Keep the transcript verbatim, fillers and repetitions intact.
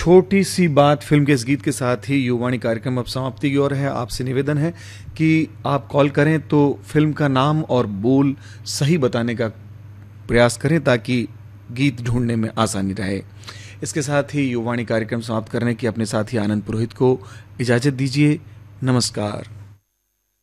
छोटी सी बात फिल्म के इस गीत के साथ ही युवाणी कार्यक्रम अब समाप्ति की ओर है। आपसे निवेदन है कि आप कॉल करें तो फिल्म का नाम और बोल सही बताने का प्रयास करें ताकि गीत ढूंढने में आसानी रहे। इसके साथ ही युवाणी कार्यक्रम समाप्त करने की अपने साथी आनंद पुरोहित को इजाजत दीजिए। नमस्कार।